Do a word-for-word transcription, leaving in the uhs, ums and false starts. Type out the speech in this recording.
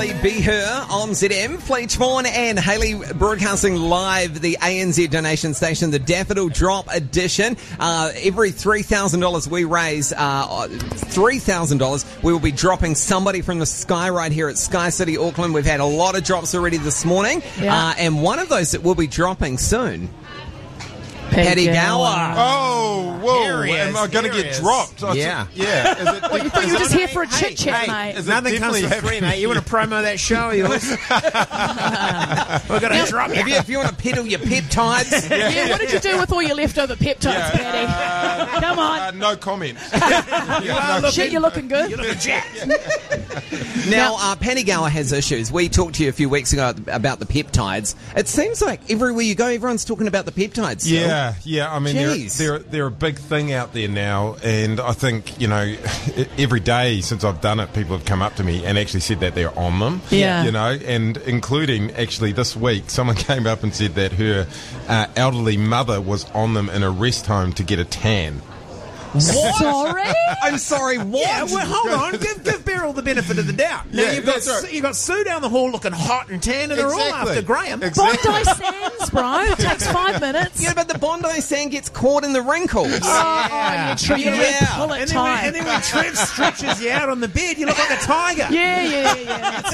Hayley Be Her on Z M. Fleet Vaughan and Hayley broadcasting live the A N Z donation station, the Daffodil Drop Edition. Uh, every three thousand dollars we raise, uh, three thousand dollars, we will be dropping somebody from the sky right here at Sky City, Auckland. We've had a lot of drops already this morning, Yeah. uh, and one of those that will be dropping soon. Paddy Gower. Oh, whoa. Here he Am is, I going to here he get is. dropped? I Yeah. said- yeah. Is it, What, you thought you were just here for a Hey, chit chat, hey, mate? is it Nothing comes definitely for free, mate. You want to promo that show of yours? We're going to drop If you. you, if you want to peddle your peptides, Yeah, what did you do with all your leftover peptides, Yeah, Paddy? Come on. Uh, no comment. You are looking, Shit, you're looking good. You're looking jacked. now, uh, Paddy Gower has issues. We talked to you a few weeks ago about the peptides. It seems like everywhere you go, everyone's talking about the peptides. still. Yeah, yeah. I mean, they're, Jeez. they're they're a big thing out there now, and I think you know, every day since I've done it, people have come up to me and actually said that they're on them. Yeah. you know, and including actually this week, someone came up and said that her uh, elderly mother was on them in a rest home to get a tan. Sorry? I'm sorry, what? Yeah, well, hold on. Give, give Beryl the benefit of the doubt. Now, Yeah, you've got that's right. Sue, you've got Sue down the hall looking hot and tan, and they're all Exactly. after Graham. Exactly. Bondi Sands, bro. It takes five minutes. Yeah, but the Bondi sand gets caught in the wrinkles. Oh, oh, you try Yeah. to pull it And then, when, tight. and then when Trev stretches you out on the bed, you look like a tiger. Yeah, yeah, yeah.